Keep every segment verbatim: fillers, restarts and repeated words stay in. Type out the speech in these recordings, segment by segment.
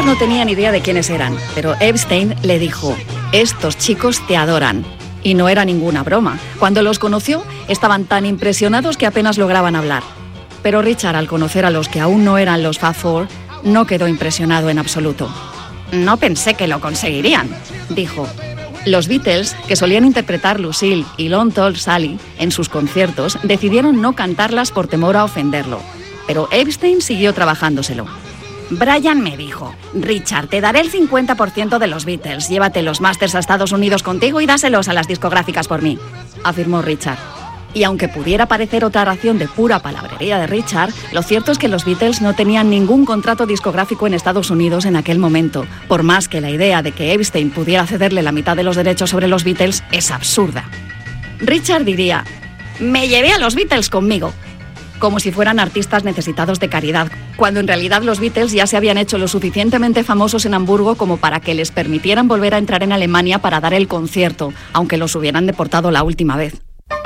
Richard no tenía ni idea de quiénes eran, pero Epstein le dijo: estos chicos te adoran. Y no era ninguna broma. Cuando los conoció, estaban tan impresionados que apenas lograban hablar. Pero Richard, al conocer a los que aún no eran los Fab Four, no quedó impresionado en absoluto. No pensé que lo conseguirían, dijo. Los Beatles, que solían interpretar Lucille y Long Tall Sally en sus conciertos, decidieron no cantarlas por temor a ofenderlo. Pero Epstein siguió trabajándoselo. Brian me dijo: Richard, te daré el cincuenta por ciento de los Beatles, llévate los másters a Estados Unidos contigo y dáselos a las discográficas por mí, afirmó Richard. Y aunque pudiera parecer otra ración de pura palabrería de Richard, lo cierto es que los Beatles no tenían ningún contrato discográfico en Estados Unidos en aquel momento, por más que la idea de que Epstein pudiera cederle la mitad de los derechos sobre los Beatles es absurda. Richard diría: me llevé a los Beatles conmigo, como si fueran artistas necesitados de caridad, cuando en realidad los Beatles ya se habían hecho lo suficientemente famosos en Hamburgo como para que les permitieran volver a entrar en Alemania para dar el concierto, aunque los hubieran deportado la última vez.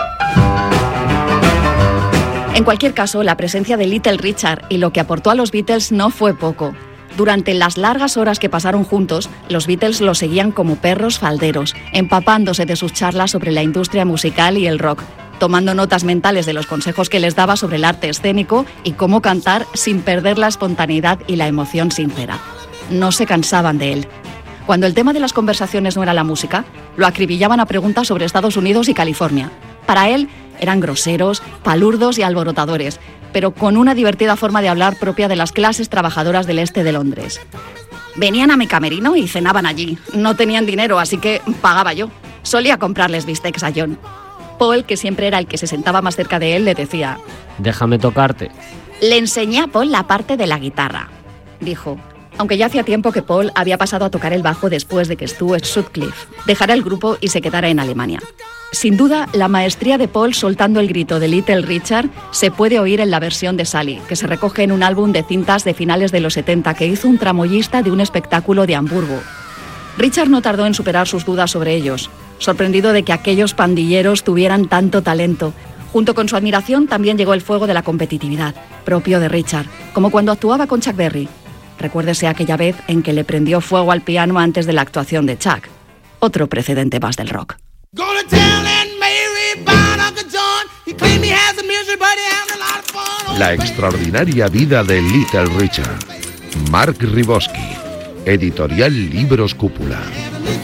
En cualquier caso, la presencia de Little Richard y lo que aportó a los Beatles no fue poco. Durante las largas horas que pasaron juntos, los Beatles lo seguían como perros falderos, empapándose de sus charlas sobre la industria musical y el rock, tomando notas mentales de los consejos que les daba sobre el arte escénico y cómo cantar sin perder la espontaneidad y la emoción sincera. No se cansaban de él. Cuando el tema de las conversaciones no era la música, lo acribillaban a preguntas sobre Estados Unidos y California. Para él, eran groseros, palurdos y alborotadores, pero con una divertida forma de hablar propia de las clases trabajadoras del este de Londres. Venían a mi camerino y cenaban allí. No tenían dinero, así que pagaba yo. Solía comprarles bistecs a John. Paul, que siempre era el que se sentaba más cerca de él, le decía: déjame tocarte. Le enseñé a Paul la parte de la guitarra, dijo, aunque ya hacía tiempo que Paul había pasado a tocar el bajo después de que Stuart Sutcliffe dejara el grupo y se quedara en Alemania. Sin duda, la maestría de Paul soltando el grito de Little Richard se puede oír en la versión de Sally, que se recoge en un álbum de cintas de finales de los setenta que hizo un tramoyista de un espectáculo de Hamburgo. Richard no tardó en superar sus dudas sobre ellos, sorprendido de que aquellos pandilleros tuvieran tanto talento. Junto con su admiración también llegó el fuego de la competitividad, propio de Richard, como cuando actuaba con Chuck Berry. Recuérdese aquella vez en que le prendió fuego al piano antes de la actuación de Chuck. Otro precedente más del rock. La extraordinaria vida de Little Richard. Mark Ribosky. Editorial Libros Cúpula.